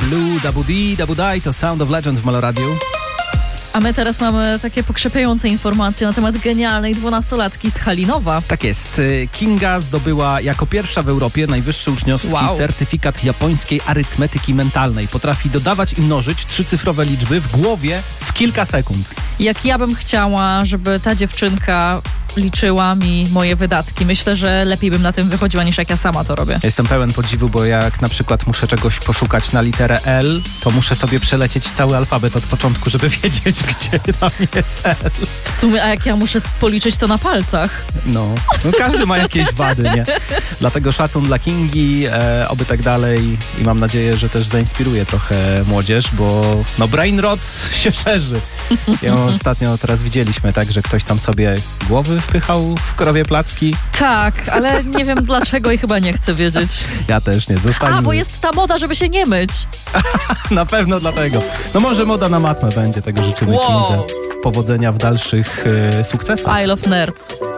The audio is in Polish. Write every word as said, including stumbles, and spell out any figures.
Blue, Dabu Dee, Dabu Dai, to Sound of Legend w Maloradiu. A my teraz mamy takie pokrzepiające informacje na temat genialnej dwunastolatki z Halinowa. Tak jest. Kinga zdobyła jako pierwsza w Europie najwyższy uczniowski wow. certyfikat japońskiej arytmetyki mentalnej. Potrafi dodawać i mnożyć trzycyfrowe liczby w głowie w kilka sekund. Jak ja bym chciała, żeby ta dziewczynka liczyła mi moje wydatki. Myślę, że lepiej bym na tym wychodziła, niż jak ja sama to robię. Jestem pełen podziwu, bo jak na przykład muszę czegoś poszukać na literę L, to muszę sobie przelecieć cały alfabet od początku, żeby wiedzieć, gdzie tam jest L. W sumie, a jak ja muszę policzyć to na palcach? No, no każdy ma jakieś wady, nie? Dlatego szacun dla Kingi, e, oby tak dalej i mam nadzieję, że też zainspiruje trochę młodzież, bo no brain rot się szerzy. Ją ostatnio teraz widzieliśmy, tak, że ktoś tam sobie głowy wpychał w krowie placki. Tak, ale nie wiem dlaczego i chyba nie chcę wiedzieć. Ja też nie, zostańmy. A, bo jest ta moda, żeby się nie myć. Na pewno dlatego. No może moda na matmę będzie, tego życzymy wow. Kindze. Powodzenia w dalszych y, sukcesach. I love nerds.